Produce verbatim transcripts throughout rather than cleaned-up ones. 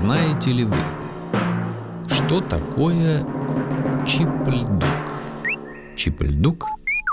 Знаете ли вы, что такое чипльдук? Чипльдук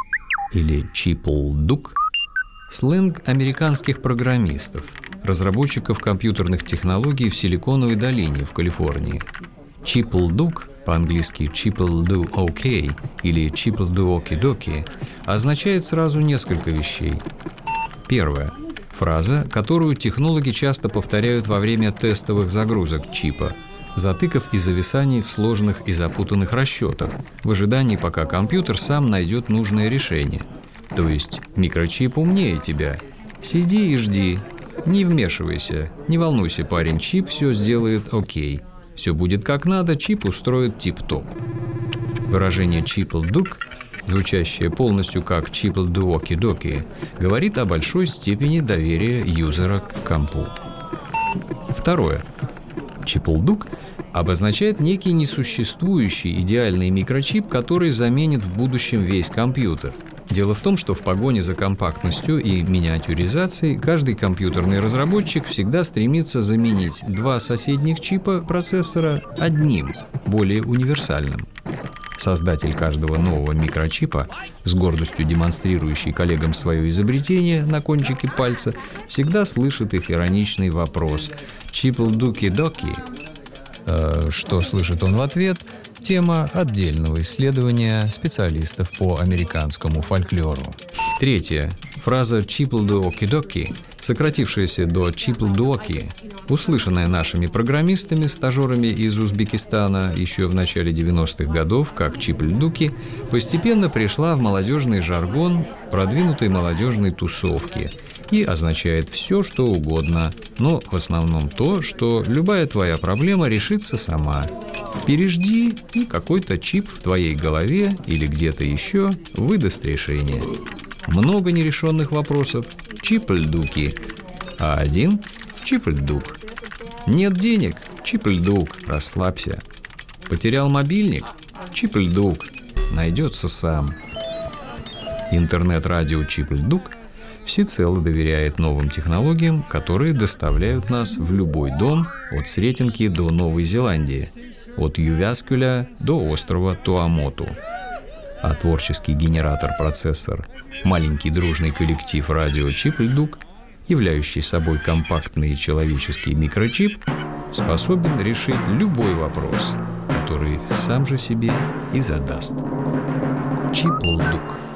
или чиплдук – сленг американских программистов, разработчиков компьютерных технологий в Силиконовой долине в Калифорнии. Чиплдук, по-английски chip'll-do ok или chip'll-do okie-dokie, означает сразу несколько вещей. Первое. Фраза, которую технологи часто повторяют во время тестовых загрузок чипа, затыков и зависаний в сложных и запутанных расчетах, в ожидании, пока компьютер сам найдет нужное решение. То есть микрочип умнее тебя. Сиди и жди. Не вмешивайся. Не волнуйся, парень, чип все сделает окей. Все будет как надо, чип устроит тип-топ. Выражение чиплдук, звучащее полностью как chip'll-do okie-dokie, говорит о большой степени доверия юзера к компу. Второе. Чиплдук обозначает некий несуществующий идеальный микрочип, который заменит в будущем весь компьютер. Дело в том, что в погоне за компактностью и миниатюризацией каждый компьютерный разработчик всегда стремится заменить два соседних чипа процессора одним, более универсальным. Создатель каждого нового микрочипа, с гордостью демонстрирующий коллегам свое изобретение на кончике пальца, всегда слышит их ироничный вопрос «Чиплдуки-доки?». Э, что слышит он в ответ? Тема отдельного исследования специалистов по американскому фольклору. Третье. Фраза «chip'll-do okie-dokie», сократившаяся до «chip'll-do-okie», услышанная нашими программистами, стажерами из Узбекистана еще в начале девяностых годов как чипльдуки, постепенно пришла в молодежный жаргон продвинутой молодежной тусовки и означает все, что угодно, но в основном то, что любая твоя проблема решится сама. Пережди, и какой-то чип в твоей голове или где-то еще выдаст решение. Много нерешенных вопросов – чипльдуки, а один – чипльдук. Нет денег – чипльдук, расслабься. Потерял мобильник – чипльдук, найдется сам. Интернет-радио чипльдук всецело доверяет новым технологиям, которые доставляют нас в любой дом от Сретенки до Новой Зеландии, от Ювяскюля до острова Туамоту. А творческий генератор-процессор, маленький дружный коллектив радио чипльдук, являющий собой компактный человеческий микрочип, способен решить любой вопрос, который сам же себе и задаст. Чиплдук.